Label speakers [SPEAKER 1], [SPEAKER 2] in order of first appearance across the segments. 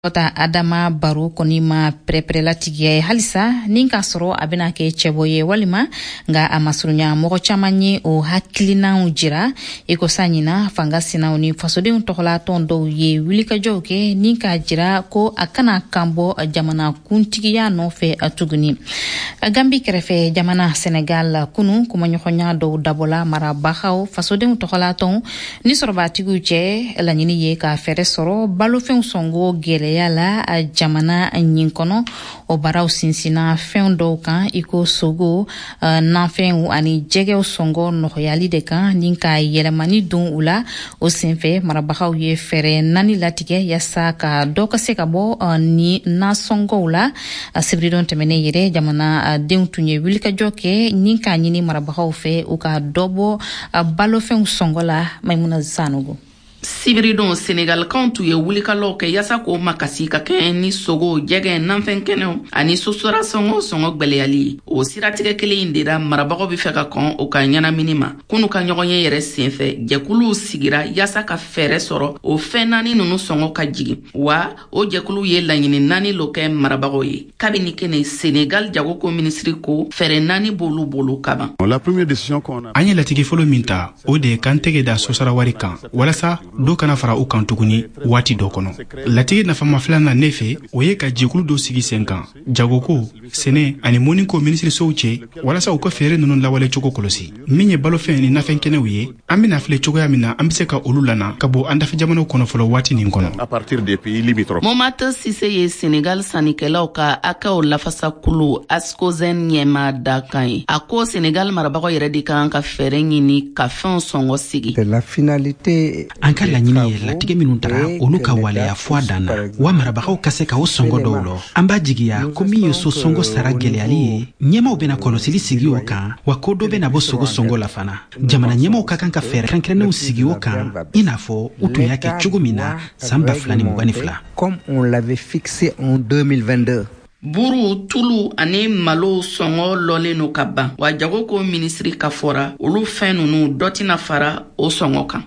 [SPEAKER 1] Ota Adama Baro koni ma preprelatigie halisa ninka soro abena ke cheboye walima nga amasurunya mogo chamanye o hakilina ujira eko sanyina fangasina oni fasode untokola tondo ye wilika joke ninka jira ko akana kambo jamana kuntigiya no fe atuguni Gambi kerefe jamana Senegal kunu kumanyokonya do dabola mara baxaw fasode untokola ton ni soroba tiguche lanyini ye ka fere soro balofe usongo gele yala a jamana nyinkono o baraw sinsina fendo kan iko sogo na fengu ani jege songo no yali de kan ninka yelemani dun ula o senfe marabakaw ye fere nani latige yasa ka doka sekabo ni na songo ula sibridon temene yere jamana deuntunye wilika joke ninka nyini marabakaw fe uka dobo balo fengu songo la Maimuna Sanogo
[SPEAKER 2] Sibiridon Senegal kantu ye wulika loke yasa ko makasi ka ken ni sogo jege nanfen keno ani susura songo gbeleyali o siratige kele indira marabago bi feka kon o ka nyana minima kunu ka nyogonye yere senfe jekulu sigira yasa ka fere soro o fenani nunu songo ka jigi wa o jekulu ye lanyini nani loke marabago ye kabini kene Senegal jago ko ministri ko fere nani bolu kaba
[SPEAKER 3] la première décision qu'on a
[SPEAKER 4] anya latigi folo minta o de kantege da susara warika wala sa do kana fara u kan tuguni wati do kono latigi na fama flana nefe o ye ka jekulu do sigi senkan jagoko sene ani moni ko ministre souche wala sa u ko fere nunu lawale choko kolosi minye balo fe ni nafen kene uye amina fle choko ya mina ambise ka olulana kabo anda fi jamano kono folo wati ni kono
[SPEAKER 3] à partir des pays limitrophes
[SPEAKER 2] Momata Sise ye Senegal sanikela ka aka o lafasa kulu askozen nyema dakai ako Senegal marabago yere dikan ka fere nyini ka fen songo sigi
[SPEAKER 5] la finalité
[SPEAKER 6] la nyini la tige minuntara oluka wale ya fuadana wa marabakaw kase ka o songo dowlo amba jigiya komi yo so songo sara gele ali nyema obena kolosili sigi oka wa kodo bena bo sogo songo la fana jamana nyema okakan ka fere kankrene o sigi oka inafo utu yake chugumina samba flani mugani fla
[SPEAKER 5] comme on l'avait fixé en 2022
[SPEAKER 2] Buru tulu ani malo songo lole no kaba wa jago ko ministri ka fora olu fenunu dotina fara o songo kan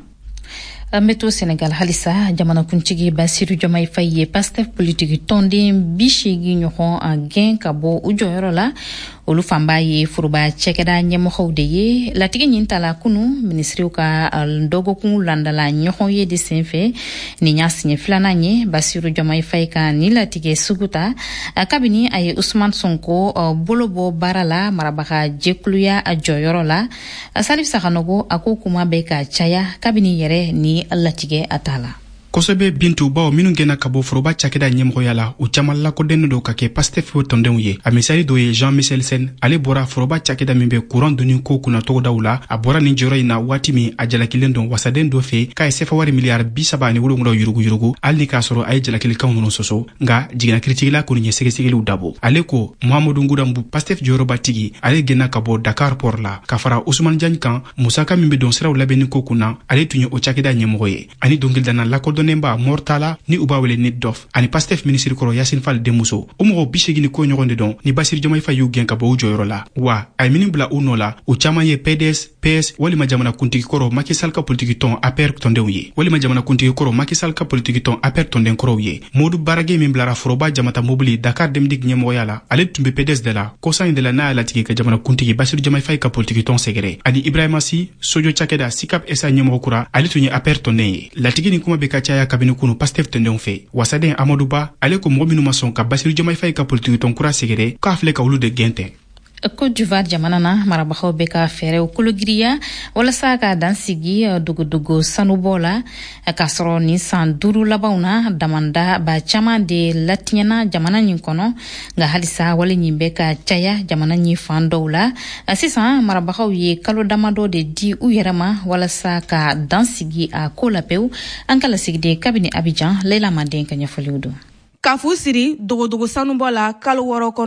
[SPEAKER 1] Meto Senegal halisa jamana kunchigi Bassirou Diomaye Faye Pastef politique tonde bishigi nyoko a gen kabo ujoyoro la olu famba ye furuba chekeda nyemo khawde ye latigi nyintala kunu ministri ka ndogo kun landala nyoko ye de senfe ni nyasnye flana nye Bassirou Diomaye Faye ka ni latigi suguta kabini ay Ousmane Sonko bolobo barala marabaka jekluya ajoyoro la Salif Sakanogo akokuma beka chaya kabini yere ni latige atala
[SPEAKER 4] Kosobe bintu bao minu gena kabo foroba chakeda nyemgo yala u chamalla ko den do kake Pastef tondenw ye amisari do ye Jean-Michel Sen ale bora foroba chakeda mimbe courant doni ko kuna to dawla abora ni joro ina wati mi ajala kilendo wasaden do fe ka sefa wari milliard bisaba ni wulu ngoro yurugu alni ka soro ay jala kil kawno soso nga jigina critique la ko ni sege lu dabo ale ko Mamadou Ngudambu Pastef joro batigi ale gena kabo Dakar port la kafara Ousmane Diagne kan Musaka mimbe don siraw labeni ko kuna ale tunyo o chakeda nyemgo ye ani dongil dana la ko nemba mortala ni ubawele ni dof ani Pastef ministre koro Yassine Fall Demuso umo bishegi ni ko nyogonde don ni Bassirou Diomaye Faye yu genka bo ujoyoro la wa ay minibla unola u chama ye PDS PS wali majamana kuntiki koro Macky Sall ka politique ton APR tondenw ye wali majamana kuntiki koro Macky Sall ka politique ton APR tonden koro ye Modou Barage minblara foroba jamata mobili Dakar demdik nyemo yala ale tumbe PDS de la kosa de la na la tike ka jamana kuntiki Bassirou Diomaye Faye ka politique ton segere ani Ibrahima Sy Sojo Chakeda Sikap esa nyemo kura ale tunye APR tonden ye la tike ni kuma beka ya kabini kunu Pastef tendon fe wasaden Amadou Ba ale ko mo minuma son ka Bassirou Diomaye Faye ka politique ton kura segere ka afle ka ulu de gente
[SPEAKER 1] Côte d'Ivoire jamana na marabakho beka fere okologiriya wala saka dansigi dugu sanubola kasro ni sanduru labauna damanda ba chama de latinyana jamana nyinkono nga halisa wala nyimbeka chaya jamana nyi fandola sisa marabakho ye kalo damado de di uyerama wala saka dansigi a kolapeu ankala sigide kabini Abidjan Leila Manden kanya foliudo
[SPEAKER 7] Kafu siri dogo sanubola kalo woro kono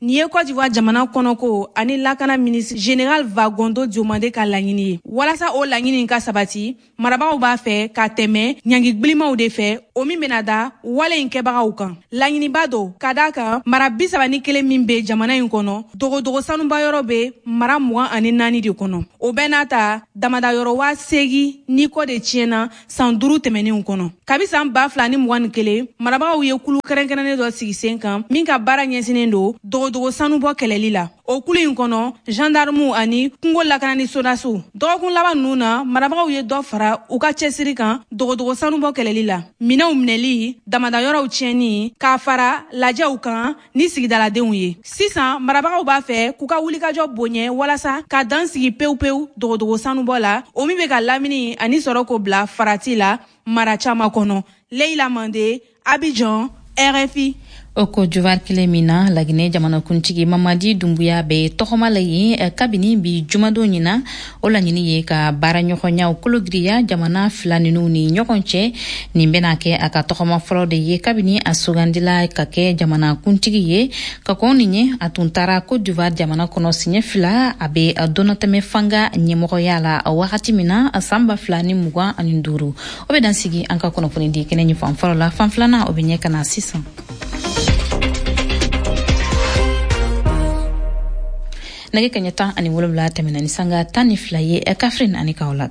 [SPEAKER 7] Ni ye Côte d'Ivoire jamana kɔnɔ ko ani lakana ministre général Vagondo Diomande ka laɲini ye. Walasa o laɲini ka sabati, marabagaw b'a fɛ ka tɛmɛ ɲangi gbilimaw de fɛ o min bena da wale in kɛbagaw kan. Laɲiniba do ka da kan mara 31 min be jamana in kɔnɔ, dogodogo sanuba yɔrɔ be mara 24 de kɔnɔ. O bɛ n'a ta damada yɔrɔ 8 ni kɔ de tiɲɛna san 5 tɛmɛnenw kɔnɔ. Kabi san 2021 marabagaw ye kulu kɛrɛnkɛrɛnnen dɔ sigi sen kan min ka baara ɲɛsinen do dogodogo sanubɔ kɛlɛli la. O kulu in kɔnɔ gendarmew ani kungo lakanani sodasiw. Dɔgɔkun laban ninnu na marabagaw ye dɔ fara u ka cɛsiri kan dogodogo sanubɔ kɛlɛli la. Minɛnw minɛli, damada yɔrɔw tiɲɛni, k'a fara lajɛw kan ni sigidaladenw ye. Sisan marabagaw b'a fɛ k'u ka wulikajɔ boɲɛ walasa ka dan sigi pewu dogodogo sanubɔ la, o min bɛ ka lamini ani sɔrɔ ko bila farati la mara caman kɔnɔ. Leila Mande, Abidjan, RFI.
[SPEAKER 1] O Côte d'Ivoire kelen min na Laginɛ jamanakuntigi Mamadi Dumbuya bɛ tɔgɔma la yen kabini bi jumadon ɲin na o laɲini ye ka baaraɲɔgɔnyaw kologiriya jamana fila ninnu ni ɲɔgɔn cɛ. Nin bɛna kɛ a ka tɔgɔma fɔlɔ de ye kabini a sugandila ka kɛ jamanakuntigi ye. Ka kɔn nin ye a tun taara Côte d'Ivoire jamana kɔnɔ siɲɛ fila a bɛ dɔnɔtɛmɛ fanga ɲɛmɔgɔya la wagati min na san 2025. O bɛ dan sigi an ka kunnafoni di kɛnɛ ɲɛ fan fɔlɔ la, fan filanan o bɛ ɲɛ ka na sisan. Nage kaɲɛ 17 tɛmɛna ni sanga 12 ye Kafrine ani Kaolack.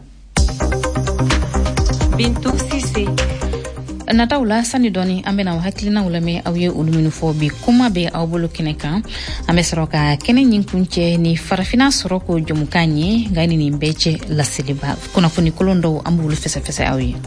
[SPEAKER 8] Bintou Cissé.
[SPEAKER 1] Nataw la sani dɔɔni an bɛna hakilinaw lamɛn aw ye olu minnu fɔ bi kuma bɛ aw bolo kɛnɛ kan. An bɛ sɔrɔ ka kɛnɛ ɲin kuncɛ ni farafina sɔrɔ ko jɔmukan ye nka ni nin bɛɛ cɛ laseliba kunnafoni kolon dɔw an b'olu fɛsɛfɛsɛ aw ye.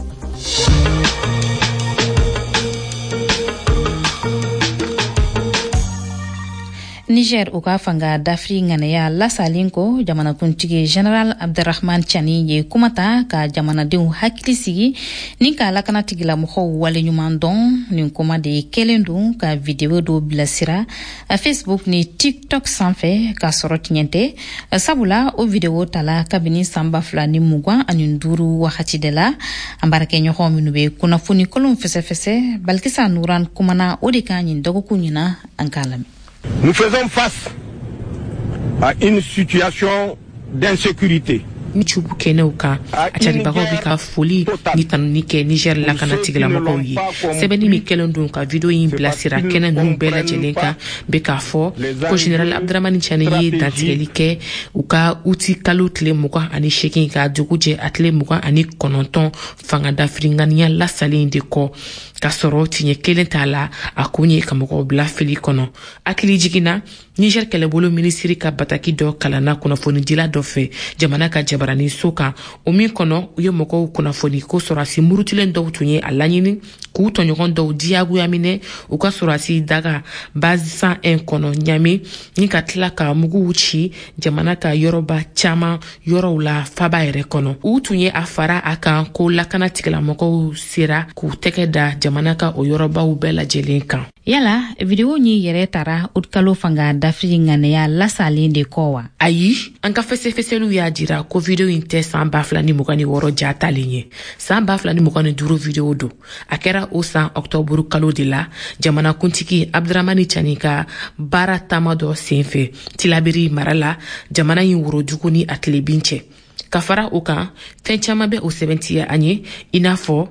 [SPEAKER 1] Niger u ka fanga dafri ŋanaya lasalen kɔ jamanakuntigi General Abdurrahman Chani ye kumata ka jamanadenw hakili sigi ni ka lakanatigilamɔgɔw waleɲuman dɔn. Nin kuma de kelen don ka video dɔ bilasira Facebook ni TikTok sanfɛ ka sɔrɔ tiɲɛ tɛ. Sabula o video tala kabini san 2025 wagati de la. An baarakɛɲɔgɔn minnu bɛ kunnafoni kolon fɛsɛfɛsɛ Balikisa Nuran kumana o de ka ɲin dɔgɔkun ɲina an k'a lamɛn.
[SPEAKER 9] Nous faisons face à une situation d'insécurité.
[SPEAKER 10] Ni chubu kenew kan a caribagaw bi ka foli ni tanuni kɛ Niger lakana tigilamɔgɔw ye. Sɛbɛnni min kɛlen don ka video in bilasira kɛnɛ ninnu bɛɛ lajɛlen kan bɛ k'a fɔ ko General Abdurrahman Chani ye dantigɛli kɛ u ka uti kalo tile 28 ka dugu jɛ a tile 29 fanga dafiriŋaniya lasalen de kɔ. Ka sɔrɔ tiɲɛ kelen t'a la a kun ye ka mɔgɔw bila fili kɔnɔ. Hakili jiginna Niger kɛlɛbolo minisiri ka bataki dɔ kalanna kunnafonidila dɔ fɛ jamana ka jabarani so kan. O min kɔnɔ u ye mɔgɔw kunnafoni ko sɔrɔsi murutilen dɔw tun ye a laɲini k'u tɔɲɔgɔn dɔw diyagoya minɛ u ka sɔrɔsi daga base 101 kɔnɔ Ɲame ni ka tila ka muguw ci jamana ka yɔrɔba caman yɔrɔw la faba yɛrɛ kɔnɔ. U tun ye a fara a kan ko lakana tigilamɔgɔw sera k'u tɛgɛ da jamana ka o yɔrɔbaw bɛɛ lajɛlen kan.
[SPEAKER 1] Yala video ɲi yɛrɛ tara utkalo fanga dafiri ŋanaya lasalen de kɔ wa?
[SPEAKER 10] Ayi, an ka fɛsɛfɛsɛliw y'a jira ko video in tɛ san 2026 jatalen ye. San 2025 video do. A kɛra o san Octobre kalo de la jamanakuntigi Abdurrahman Chani ka baara taama dɔ senfɛ Tilaberi mara la jamana in worojugu ni a tilebin cɛ. Ka fara o kan fɛn caman bɛ o sɛbɛntiya an ye i n'a fɔ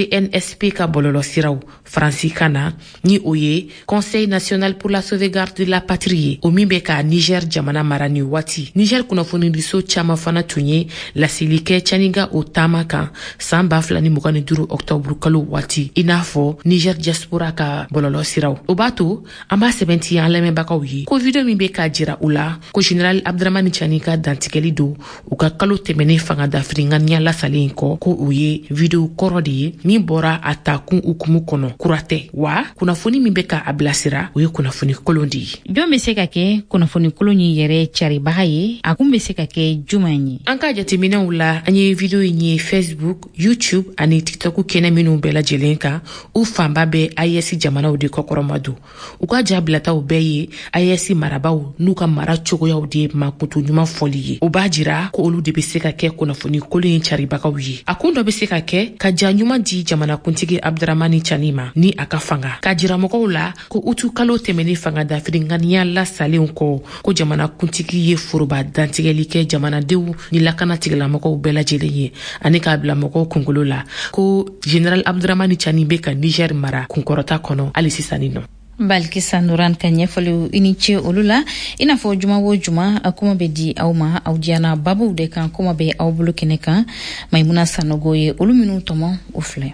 [SPEAKER 10] CNSP ka bɔlɔlɔsiraw faransikan na ni o ye Conseil national pour la sauvegarde de la patrie ye o min bɛ ka Niger jamana mara ni waati. Niger kunnafonidiso caman fana tun ye laseli kɛ Chani ka o taama kan san 2025 Octobre kalo waati i n'a fɔ Niger diaspora ka bɔlɔlɔsiraw. O b'a to an b'a sɛbɛntiya an lamɛnbagaw ye ko video min bɛ ka jira u la ko General Abdurrahman Chani ka dantigɛli do u ka kalo tɛmɛnen fanga dafiriŋaniya lasalen kɔ ko u ye video kɔrɔ de ye min bɔra a takun ukumu kɔnɔ kuratɛ wa kunnafoni min bɛ ka a bilasira o ye kunnafoni kolon de ye.
[SPEAKER 1] Jɔn bɛ se ka kɛ kunnafoni kolon in yɛrɛ caribaga ye a kun bɛ se ka kɛ juman ye?
[SPEAKER 10] An ka jateminɛw la an ye video in ye Facebook, YouTube ani TikTok kɛnɛ minnu bɛɛ lajɛlen kan u fanba bɛ AES jamanaw de kɔkɔrɔma don. U ka jabilataw bɛɛ ye AES marabaw n'u ka mara cogoyaw de makutu ɲuman fɔli ye. O b'a jira ko olu de bɛ se ka kɛ kunnafoni kolon in caribagaw ye. A kun dɔ be se ka kɛ ka ja ɲuman di jamanakuntigi Abdramani Chani ma ni a ka fanga, ka jira mɔgɔw la ko utu kalo tɛmɛni fanga dafiri ŋaniya lasalen kɔ ko jamanakuntigi ye foroba dantigɛli kɛ jamanadenw ni lakana tigilamɔgɔw bɛɛ lajɛlen ye, ani k'a bila mɔgɔw kunkolo la ko General Abdramani Chani be ka Niger mara kunkɔrɔta kɔnɔ hali sisani nɔ.
[SPEAKER 1] Balkisa Nuran ka ɲɛfɔliw i ni ce olu la. I n'a fɔ juma o juma kuma bɛ di aw ma aw diana babuw de kan kuma bɛ aw bolo kɛnɛ kan. Maimuna Sanogo ye olu minnu tɔmɔ o filɛ.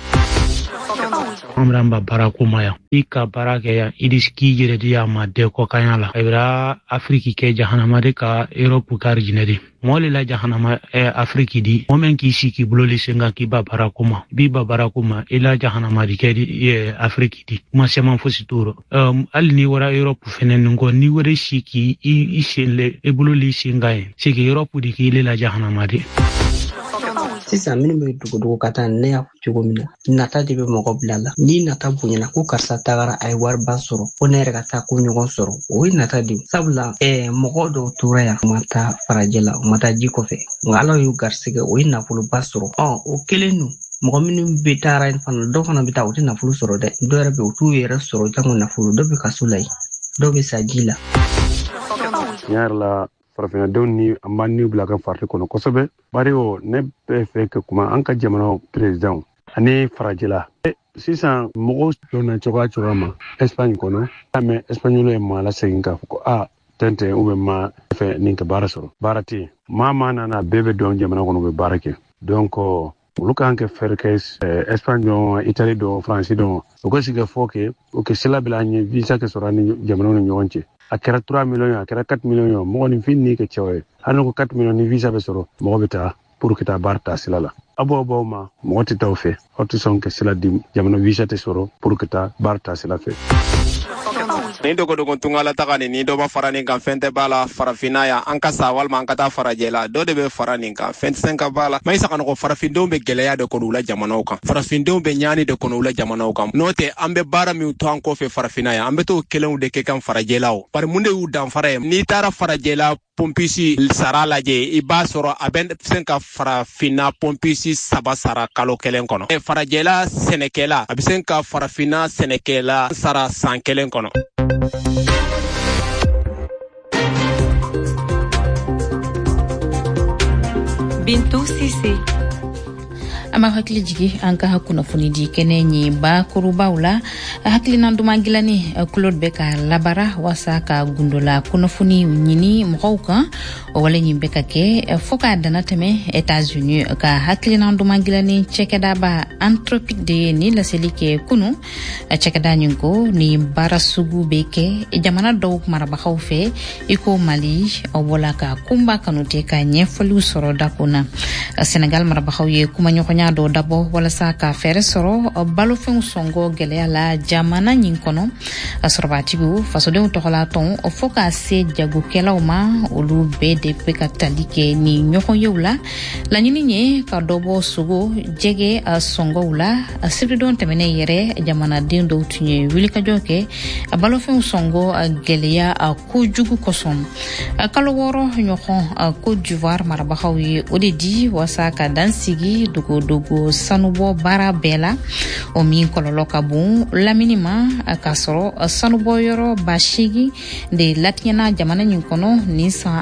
[SPEAKER 8] Amramba barakumaya ika barake ya idiski jiredi ya madeko kanyala ebra Afriki ke jahanamade ka Europe kar jinedi moli la jahanama Afriki di momen ki siki buloli senga ki ba barakuma biba barakuma ila jahanama di ke di Afriki di kuma sema fosituro ali ni wara Europe fenen ngo ni wara siki ishele buloli senga siki Europe di ki ila jahanama di
[SPEAKER 11] sisan minnu bɛ dugudugu ka taa ne y'a fɔ cogo min na nata de bɛ mɔgɔ bila la ni nata bonyana ko karisa tagara a ye wariba sɔrɔ ko ne yɛrɛ ka taa ko ɲɔgɔn sɔrɔ o ye nata de sabula mɔgɔ dɔw tora yan u ma taa farajɛ la u ma taa ji kɔfɛ nka ala y'u garisɛgɛ o ye nafoloba sɔrɔ o kelen don mɔgɔ minnu bɛ taara fana dɔw fana bɛ taa u tɛ nafolo sɔrɔ dɛ dɔw yɛrɛ bɛ u t'u yɛrɛ sɔrɔ jango nafolo dɔw bɛ kaso la yen dɔw bɛ sa ji la.
[SPEAKER 3] Farafinadenw ni an b'an ni bila ka farti kɔnɔ kosɛbɛ bari o ne bɛ fɛ ka kuma an ka jamana president ani farajɛla sisan mɔgɔw donna cogoya ma Espagne kɔnɔ mais Espagnol ye maa lasegin k'a fɔ ko tɛntɛn ou bien ma fɛ nin ka baara sɔrɔ baara tɛ yen maa nana bɛɛ bɛ dɔn jamana kɔnɔ bɛ baara kɛ donc olu kan kɛ fɛrɛ kɛ Espagne dɔn Italie dɔn France dɔn o ka sigi fɔ kɛ o kɛ sila bila an ye visa kɛ sɔrɔ ani jamanaw ni ɲɔgɔn cɛ a kɛra 3 millions a kɛra 4 millions mɔgɔ ni fin ni kɛ cɛw ye hali ko 4 millions ni visa bɛ sɔrɔ mɔgɔ bɛ taa pour que taa baara taa sila la abaw ma mɔgɔ tɛ taa o fɛ aw tɛ sɔn kɛ sila di jamana visa tɛ sɔrɔ pour que taa baara taa sila fɛ.
[SPEAKER 12] Ni dogo tungala taga ni dɔ ba fara nin kan fɛn tɛ b'a la farafina ya an ka sa walima an ka taa farajɛ la dɔ de bɛ fara nin kan fɛn tɛ se ka b'a la Maïssa Kanoko farafindenw bɛ gɛlɛya de kɔnɔ u la jamanaw kan farafindenw bɛ ɲaani de kɔnɔ u la jamanaw kan n'o tɛ an bɛ baara min to an kɔfɛ farafina ya an bɛ t'o kelenw de kɛ kan farajɛlaw bari mun de y'u danfara ye n'i taara farajɛla pompisi sara lajɛ i b'a sɔrɔ a bɛ se ka farafina pompisi 3 sara kalo kelen kɔnɔ farajɛla sɛnɛkɛla a bɛ se ka farafina sɛnɛkɛla sara san kelen kɔnɔ.
[SPEAKER 1] Bintou Cissé. Ama hakili jigi an ka kunnafoni di kɛnɛ ɲi bakurubaw la hakilina duman gilani Claude bɛ ka labara wasa ka gundola kunnafoni ɲini mɔgɔw kan o wale ɲin bɛ ka kɛ fo k'a dana tɛmɛ États-Unis ka hakilina duman gilani cɛkɛdaba Anthropique de ni laseli kɛ kunu cɛkɛda ɲin ko ni baara sugu bɛ kɛ jamana dɔw marabagaw fɛ i ko Mali o wala ka kunba kanute ka ɲɛfɔliw sɔrɔ dakona Senegal marabagaw ye kuma ɲɔgɔnya dɔ dabɔ walasa ka fɛɛrɛ sɔrɔ balofɛnw sɔngɔ gɛlɛya la jamana ɲin kɔnɔ sɔrɔbatigiw fasodenw tɔgɔla tɔn fo ka se jagokɛlaw ma olu bɛɛ de bɛ ka tali kɛ ni ɲɔgɔn yew la laɲini ye ka dɔbɔ sogo jɛgɛ sɔngɔw la sibidon tɛmɛnen yɛrɛ jamanaden dɔw tun ye wulikajɔ kɛ balofɛnw sɔngɔ gɛlɛya kojugu kosɔn kalo 6 ɲɔgɔn Côte d'Ivoire marabagaw ye o de di wasa ka dansigi dogo sanubɔ baara bɛɛ la o min kɔlɔlɔ ka bon lamini ma ka sɔrɔ sanubɔ yɔrɔ 80 de latiɲɛna jamana ɲin kɔnɔ ni san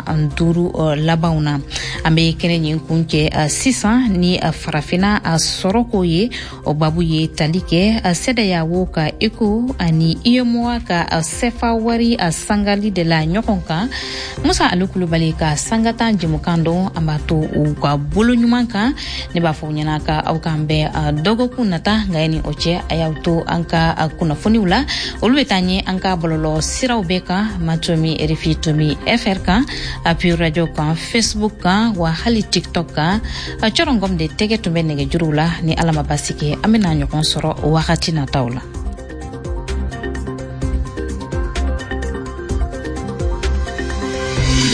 [SPEAKER 1] 5 labanw na an bɛ kɛnɛ ɲin kun cɛ sisan ni farafina sɔrɔ ko ye o babu ye tali kɛ CEDEAO ka ECO ani UEMOA ka CFA wari sangali de la ɲɔgɔn kan Musa Ali Kulubali ka sangata jɛmukan dɔn an b'a to u ka bolo ɲuman kan ne b'a fɔ ɲɛna ka aw kan bɛ dɔgɔkun nata nka ni o cɛ a y'aw to an ka kunnafoniw la olu bɛ taa ɲɛ an ka bɔlɔlɔ siraw bɛɛ kan Matomi RFI Tomi FR kan Api Radio kan Facebook kan wa hali TikTok kan cɔrɔngɔm de tɛgɛ tun bɛ nɛgɛjuruw la ni Ala ma basi kɛ an bɛna ɲɔgɔn sɔrɔ wagati nataw la.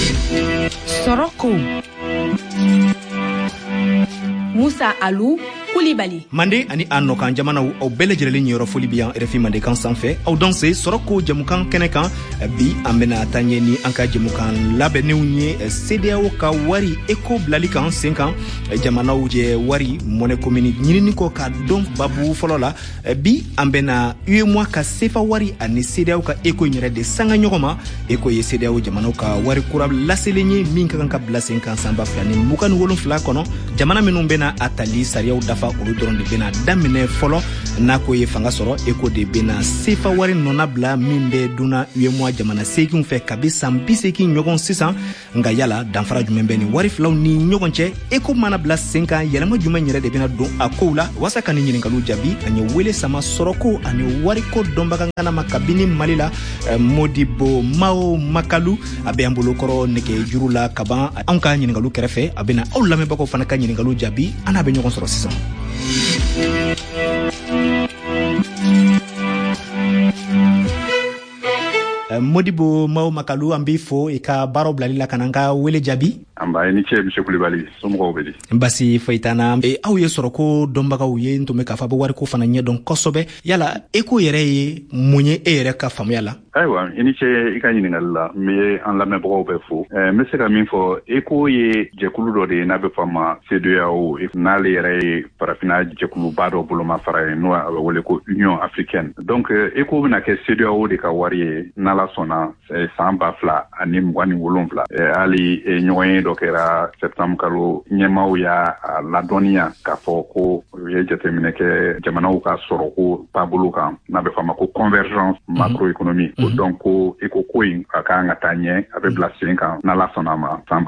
[SPEAKER 7] Soroko Musa Alou Koulibaly.
[SPEAKER 13] Mande ani anno kan jamana au bele jireli nyoro foli biyan RFI mande kan sanfɛ aw danse soroko jamukan kɛnɛ kan bi an bena tanye ni an ka jamukan labɛnenw ye CEDEAO ka wari eko bilali kan sen kan jamanaw je wari monnaie commune ɲinini ko ka don babu fɔlɔ la bi an bena UEMOA ka sefa wari ani CEDEAO ka eko yɛrɛ de sanga ɲɔgɔn ma eko ye CEDEAO jamanaw ka wari kura laselen ye min ka kan ka bila sen kan sanba 2027 kɔnɔ jamana minnu bena a tali sariyaw dafa olu dɔrɔn de bena daminɛ fɔlɔ n'a ko ye fanga sɔrɔ eko de bena sefa wari nɔna bila min bɛ duna UEMOA jamana seginw fɛ kabi san 80 ɲɔgɔn sisan nga yala danfara jumɛn bɛ ni wari filaw ni ɲɔgɔn cɛ eko mana bila sen kan yɛlɛma jumɛn yɛrɛ de bena don a kow la wasa ka ni ɲiningaliw jaabi an ye wele sama sɔrɔko ani wariko dɔnbagangana ma kabini mali la Modibo Mao Makalu a bɛ an bolokɔrɔ nɛgɛ juru la kaban anw ka ɲiningaliw kɛrɛfɛ a bena aw lamɛnbagaw fana ka ɲiningaliw jaabi an n'a bɛ ɲɔgɔn sɔrɔ sisan. Modibo Mao Makalu an b'i fo i ka baaraw bilali la ka na an ka wele jaabi.
[SPEAKER 14] Amba ni cɛ monsieur Koulibaly somɔgɔw bɛ di.
[SPEAKER 13] Basi foyi t'an aw ye sɔrɔko dɔnbagaw ye n tun bɛ k'a fɔ a bɛ wariko fana ɲɛdɔn kosɛbɛ yala eko yɛrɛ ye mun ye e yɛrɛ ka faamuya la.
[SPEAKER 14] Ayiwa i ni cɛ i ka ɲininkali la n bɛ an lamɛnbagaw bɛ fo n bɛ se ka min fɔ eko ye jɛkulu dɔ de ye n'a bɛ fɔ a ma CEDEAO n'ale yɛrɛ ye farafinna jɛkuluba dɔ bolomafara ye n'o a bɛ wele ko Union africaine donc eko bɛna kɛ CEDEAO de ka wari ye n'ala sɔnna san 2027 hali ɲɔgɔn ye dɔ kɛra septembre kalo ɲɛmaaw y'a ladɔnniya k'a fɔ ko u ye jateminɛ kɛ jamanaw ka sɔrɔko taabolo kan n'a bɛ fɔ a ma ko convergence macroéconomique donc ko eko ko in a kan ka taa ɲɛ a bɛ bila sen kan n'ala sɔnna a ma san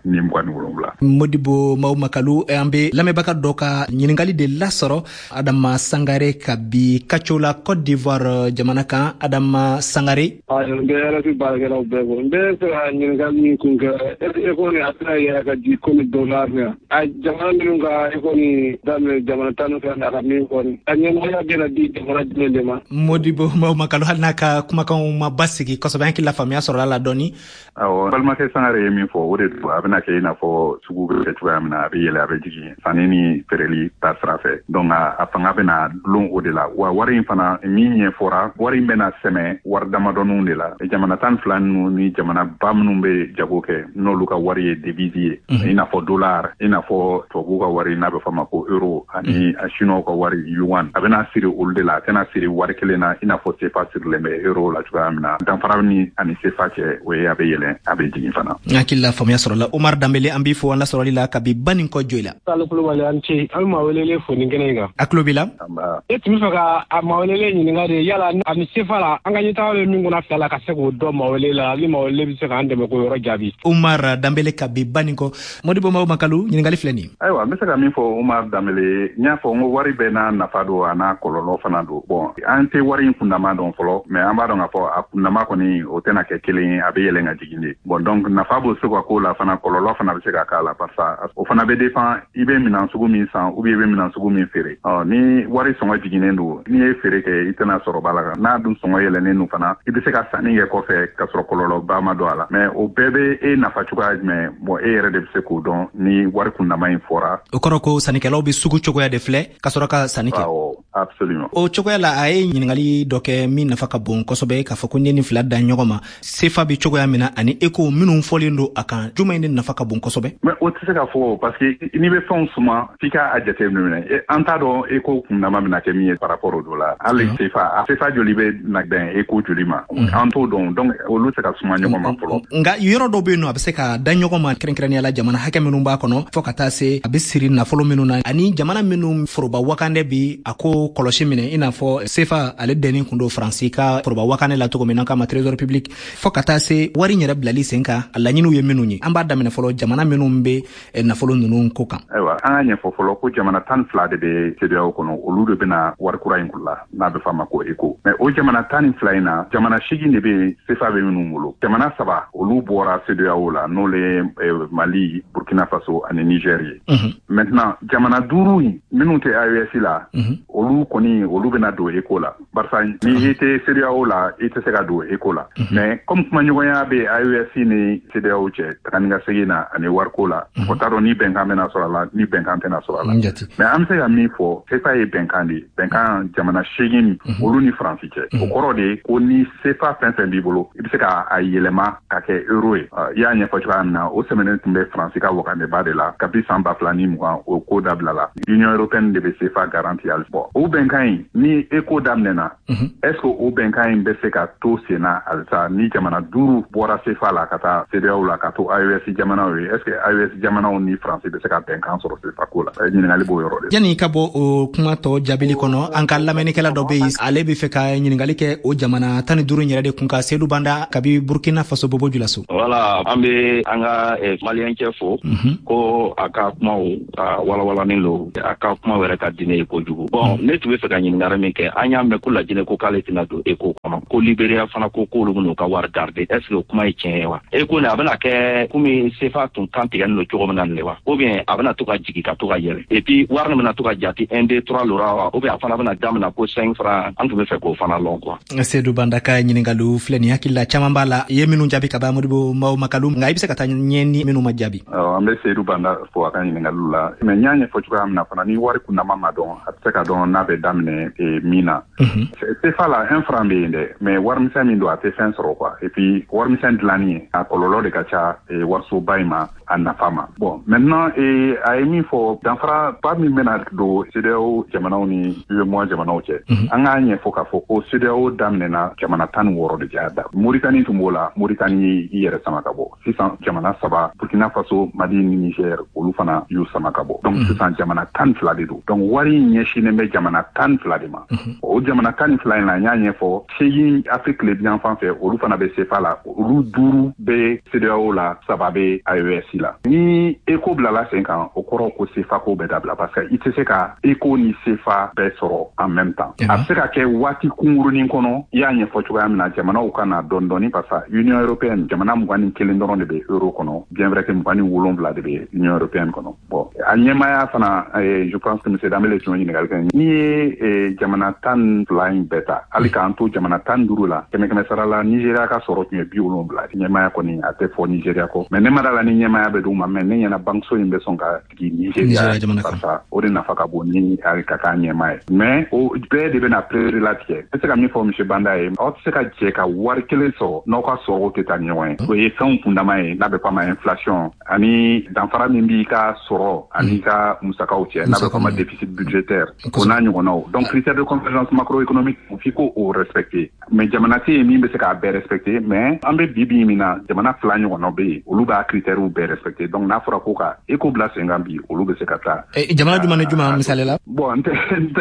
[SPEAKER 14] 2027.
[SPEAKER 13] Modibo Mao Makalu an bɛ lamɛnbaga dɔ ka ɲiningali de lasɔrɔ Adama Sangare ka bi Kacho la Côte d'Ivoire jamana kan Adama Sangare.
[SPEAKER 15] N bɛ RFI baarakɛlaw bɛɛ fɔ n bɛ fɛ ka ɲininkali min kun kɛ eko ni a tɛna yɛrɛ ka di komi dollar ne a jamana minnu ka eko ni daminɛ jamana tan fɛ a ka min kɔni a ɲɛmɔgɔya bɛna di jamana jumɛn de ma.
[SPEAKER 13] Modibo Mao Makalu hali n'a ka kumakanw ma basigi kosɛbɛ an kila faamuya sɔrɔla la dɔɔni.
[SPEAKER 14] Awɔ balimakɛ Sangare ye min fɔ o de don a bɛna kɛ i n'a fɔ sugu bɛ kɛ cogoya min na a bɛ yɛlɛ a bɛ jigin sanni ni feereli ta sira fɛ donc a fanga bɛna dulon o de la wa wari in fana min ɲɛfɔra wari in bɛna sɛmɛ wari damadɔninw de la jamana 12 ninnu ni jamana ba minnu bɛ jago kɛ n'olu ka wari ye devise ye i n'a fɔ dollar i n'a fɔ tubabuw ka wari n'a bɛ fɔ a ma ko euro ani chinois ka wari yuan a bɛna siri olu de la a tɛna siri wari kelen na i n'a fɔ CFA sirilen bɛ euro la cogoya min na danfara ni ani CFA cɛ o ye a bɛ yɛlɛn a bɛ jigin fana.
[SPEAKER 13] N hakili la faamuya sɔrɔla Omar Dambele an b'i fo an lasɔrɔli la kabi Banin kɔ joyi la.
[SPEAKER 15] K'ale Kulubali an ce an ma welele fo nin kɛnɛ in kan.
[SPEAKER 13] A tulo b'i la.
[SPEAKER 15] E tun bɛ fɛ ka a ma welele ɲininka de yala ani CFA la an ka ɲɛtaga bɛ min kɔnɔ fila la ka se k'o dɔn ma welele la ni ma welele bɛ se k'an dɛmɛ k'o yɔrɔ jaabi.
[SPEAKER 13] Omar Dambele kabi Banin kɔ Modibo Mao Makalu ɲininkali filɛ nin.
[SPEAKER 14] Ayiwa n bɛ se ka min fɔ Omar Dambele n y'a fɔ n ko wari bɛɛ n'a nafa don a n'a kɔlɔlɔ fana don bon an tɛ wari in kundama dɔn fɔlɔ mais an b'a dɔn k'a fɔ a kundama kɔni o tɛna kɛ kelen ye a bɛ yɛlɛn ka jigin de bon donc nafa b'o se ka k'o la fana kɔlɔlɔ fana bɛ se ka k'a la parce que o fana bɛ dépend i bɛ minɛn sugu min san ou bien i bɛ minɛn sugu min feere ni wari sɔngɔ jiginnen don n'i ye feere kɛ i tɛna sɔrɔ b'a la kan n'a dun sɔngɔ yɛlɛnnen don fana i bɛ se ka sanni kɛ kɔfɛ ka sɔrɔ kɔlɔlɔba ma don a la mais o bɛɛ bɛ e nafa cogoya jumɛn bon e yɛrɛ de bɛ se k'o dɔn ni wari kundama in fɔra.
[SPEAKER 13] O kɔrɔ ko sannikɛlaw bɛ sugu cogoya de filɛ ka sɔrɔ ka sanni kɛ.
[SPEAKER 14] Absolument.
[SPEAKER 13] O cogoya la a ye ɲininkali dɔ kɛ min nafa ka bon kosɛbɛ k'a fɔ ko ni nin fila da ɲɔgɔn ma CFA bɛ cogoya min na ani eko minnu fɔlen don a kan jumɛn de nafa ka bon kosɛbɛ.
[SPEAKER 14] Mais o tɛ se ka fɔ parce que n'i bɛ fɛnw suma f'i ka a jateminɛ an t'a dɔn eko kundama bɛna kɛ min ye par rapport o dɔ la hali CFA joli bɛ na bɛn eko joli ma an t'o dɔn donc olu tɛ se ka suma ɲɔgɔn ma fɔlɔ.
[SPEAKER 13] Nka yɔrɔ dɔ bɛ yen nɔ a bɛ se ka da ɲɔgɔn ma kɛrɛnkɛrɛnnenya la jamana hakɛ minnu b'a kɔnɔ fɔ ka taa se a bɛ siri nafolo minnu na ani jamana minnu foroba wakande bi a ko kɔlɔsi minɛ i n'a fɔ CFA ale dɛni kun don Faransi ka foroba wakande la cogo min na k'a ma trésor public fɔ ka taa se wari yɛrɛ bilali sen kan a laɲiniw ye minnu ye an b'a daminɛ fɔlɔ jamana minnu bɛ nafolo ninnu ko kan.
[SPEAKER 14] Ayiwa an ka ɲɛfɔ fɔlɔ ko jamana 12 de bɛ CEDEAO kɔnɔ olu de bɛna wari kura in kula n'a bɛ f'a ma ko ECO mais o jamana 12 in na jamana 8 de bɛ CFA bɛ minnu bolo jamana 3 olu bɔra CEDEAO la n'olu ye Mali Burkina Faso ani Niger ye. Maintenant jamana 5 minnu tɛ AES la olu kɔni olu bɛna don ECO la barsa ni ite CEDEAO la ite se ka do ECO la mais comme kuma ɲɔgɔnya be IOS ni CEDEAO cɛ taganinga segina ani warko la o taro ni bɛnkan bena sɔrɔ la ni bɛnkan tɛna sɔrɔ la mais an be se ka min fɔ CFA ye bɛnkan de bɛnkan jamana 8 olu ni Faransi cɛ o kɔrɔ de ko ni CFA fɛn fɛn b'i bolo i be se ka a yɛlɛma ka kɛ euro ye i y'a ɲɛfɔ cogoya min na o sɛmɛnen tun bɛ Faransi ka wakandeba de la kabi san 2020 o ko dabila la Union européenne de be CFA garanti hali bon o bɛnkan yi ni ECO daminɛna est ce que o bɛnkan yi bɛ se ka to senna halisa ni jamana 5 bɔra CFA la ka taa CEDEAO la ka to IOS jamanaw ye est ce que IOS jamanaw ni Faransi bɛ se ka bɛnkan sɔrɔ CFA ko la ɲininkali b'o yɔrɔ de
[SPEAKER 13] yani ka bɔ o kuma tɔ jaabili kɔnɔ an ka lamɛnnikɛla dɔ be yen ale be fɛ ka ɲininkali kɛ o jamana 15 yɛrɛ de kun ka Seydou Banda kabi Burkina Faso bobo julaso
[SPEAKER 16] wala an be an ka malien cɛ fo ko a ka kumaw walawalanin lo a ka kuma wɛrɛ ka di ne ye kojugu bon ne tun be fɛ ka ɲininkali min kɛ an y'a mɛn ko Lajinɛ ko k'ale tɛna don ECO kɔnɔ ko Libéria fana ko k'olu ben'u ka wari garder est ce que o kuma ye tiɲɛ ye wa ECO ne a bena kɛ komi CFA tun kan tigɛni lo cogo min na le wa ou bien a bena to ka jigi ka to ka yɛlɛ et puis wari ni bena to ka jati 1 2 3 lora wa ou bien a fana bena damina ko 5 francs an tun be fɛ k'o fana lɔn quoi
[SPEAKER 13] Seydou Banda ka ɲininkaliw filɛ nin hakilila caman b'a la i ye minnu jaabi ka ban Modibo Maw Makalu nka i be se ka taa ɲɛ ni minnu ma jaabi
[SPEAKER 14] an be Seydou Banda fo a ka ɲininkaliw la mais n y'a ɲɛfɔ cogoya min na fana ni wari kundama ma dɔn a tɛ se ka dɔn n'a bɛ daminɛ min na CFA la 1 franc be yen dɛ mais warimisɛn min don a tɛ fɛn sɔrɔ quoi et puis warimisɛn dilanni a kɔlɔlɔ de ka ca warisoba in ma a nafa ma bon maintenant a ye min fɔ danfara ba min bena don CEDEAO jamanaw ni UEMOA jamanaw cɛ an k'a ɲɛfɔ k'a fɔ ko CEDEAO daminɛna jamana 16 de jaa da Mauritanie tun b'o la Mauritanie i yɛrɛ sama ka bɔ sisan jamana 3 Burkina Faso Mali ni Niger olu fana y'u sama ka bɔ donc sisan jamana 12 de don donc wari ɲɛsinen bɛ jamana 12 de ma o jamana 12 in la n y'a ɲɛfɔ 8 Afrique le bien fan fɛ olu fana bɛ CFA la olu 5 bɛ CEDEAO la 3 bɛ IOS la ni ECO bilala sen kan o kɔrɔ ko CFA ko bɛ dabila parce que i tɛ se ka ECO ni CFA bɛɛ sɔrɔ en même temps a bɛ se ka kɛ waati kungurunin kɔnɔ i y'a ɲɛfɔ cogoya min na jamanaw ka na dɔɔni dɔɔni parce que Union européenne jamana 21 dɔrɔn de bɛ euro kɔnɔ bien vrai que 27 de bɛ Union européenne kɔnɔ bon a ɲɛmaya fana je pense que monsieur Dambele tun ye ɲininkali kɛ n'i ye jamana 12 in bɛɛ ta hali k'an to jamana 15 la kɛmɛ sara la Nigeria ka sɔrɔ tun ye 70 ɲɛmaya kɔni a tɛ fɔ Nigeria kɔ mais ne ma da la ni ɲɛmaya bɛ d'u ma mais ne ɲɛna banque in bɛ sɔn ka sigi Nigeria parce que o de nafa ka bon ni a ka k'a ɲɛma ye mais o bɛɛ de bɛna préparer latigɛ n bɛ se ka min fɔ monsieur Banda ye aw tɛ se ka jɛ ka wari kelen sɔrɔ n'aw ka sɔrɔw tɛ taa ɲɔgɔn ye o ye fɛnw kundama ye n'a bɛ fɔ a ma inflation ani danfara min b'i ka sɔrɔ ani ka musakaw cɛ n'a bɛ fɔ a ma déficit budgétaire o n'a ɲɔgɔnnaw donc critère de convergence macroéconomique f'i ko o respecter mais jamana tɛ yen min bɛ se k'a bɛɛ respecter mais an bɛ bi min na jamana 2 ɲɔgɔnnaw bɛ yen olu b'a critères bɛɛ respecter donc n'a fɔra ko ka ECO bila sen kan bi olu bɛ se ka taa
[SPEAKER 13] jamana jumɛn ni jumɛn misali la
[SPEAKER 14] bon n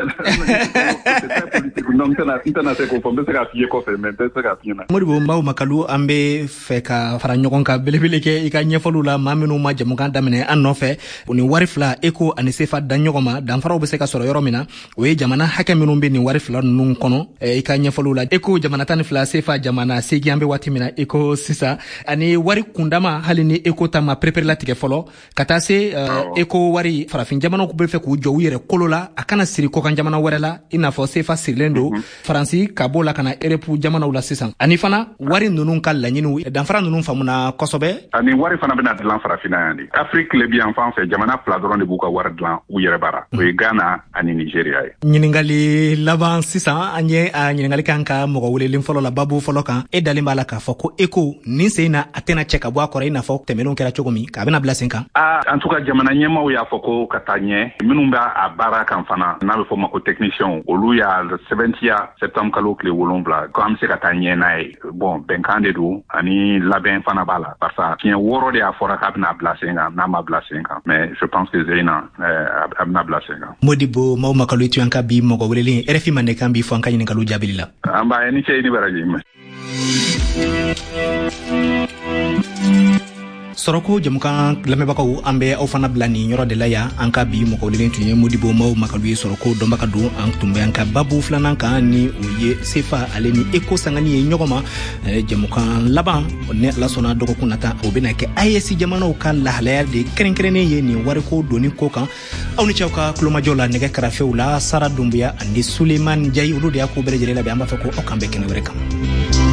[SPEAKER 14] tɛna se k'o fɔ n bɛ se ka f'i ye kɔfɛ mais n tɛ se ka f'i ɲɛna
[SPEAKER 13] Modibo Maw Makalu an bɛ fɛ ka fara ɲɔgɔn kan belebele kɛ i ka ɲɛfɔliw la maa minnu ma jamukan daminɛ an nɔfɛ o ni wari 2 ECO ani CFA da ɲɔgɔn ma danfaraw bɛ se ka sɔrɔ yɔrɔ min na o ye jamana hakɛ minnu bɛ nin wari 2 ninnu kɔnɔ i ka ɲɛfɔliw la ECO jamana 12 CFA jamana 8 an bɛ waati min na ECO sisan ani wari kundama hali ni ECO ta ma prépare latigɛ fɔlɔ ka taa se ECO wari farafin jamanaw bɛ fɛ k'u jɔ u yɛrɛ kolo la a kana siri kɔkan jamana wɛrɛ la i n'a fɔ CFA sirilen don Faransi ka bɔ la ka na Europe jamanaw la sisan ani fana wari ninnu ka laɲiniw danfara ninnu faamuna kosɛbɛ
[SPEAKER 14] ani wari fana bɛna dilan farafina yan de Afrique le bien fan fɛ jamana 2 dɔrɔn de b'u ka wari dilan u yɛrɛ bara o ye Ghana ani Nigeria ye
[SPEAKER 13] ɲininkali laban sisan an ye a ɲininkali kan ka mɔgɔ welelen fɔlɔ la babu fɔlɔ kan e dalen b'a la k'a fɔ ko ECO nin sen na a tɛna cɛ ka bɔ a kɔrɔ i n'a fɔ tɛmɛnenw kɛra cogo min k'a bɛna bila sen kan
[SPEAKER 14] en tout cas jamana ɲɛmaw y'a fɔ ko ka taa ɲɛ minnu b'a a baara kan fana n'a bɛ fɔ ma ko technicien olu y'a sɛbɛntiya septembre kalo tile 7 ko an bɛ se ka taa ɲɛ n'a ye bon bɛnkan de don ani labɛn fana b'a la parce que tiɲɛ 6 de y'a fɔra k'a bɛna bila sen kan n'a ma bila sen kan mais je pense que Zeyna a bɛna bila sen kan
[SPEAKER 13] Modibo Maw Makalu tu an ka bi mɔgɔ welelen RFI Mandekan bi fɔ an ka ɲininkaliw jaabili la
[SPEAKER 14] an b'a ye ni cɛ i ni baraji
[SPEAKER 13] soroko jamukan lamɛbagaw an bɛ aw fana bila ni yɔrɔ de la ya an ka bi mɔgɔwlen tun ye Modibo Maw Makalu ye soroko dɔnbaga don an tun bɛ an ka babu filanan kan ni o ye sefa ale ni eko sangani ye ɲɔgɔn ma jamukan laban ne ala sɔnna dɔgɔkun nata o bɛna kɛ AES jamanaw ka lahalaya de kɛrɛnkɛrɛnnen ye nin wariko doni ko kan aw ni cɛw ka kulomajɔ la nɛgɛ karafew la Sara Dumbuya ani Suleiman Jayi olu de y'a ko bɛɛ lajɛlen labɛn an b'a fɛ ko aw kan bɛ kɛnɛ wɛrɛ kan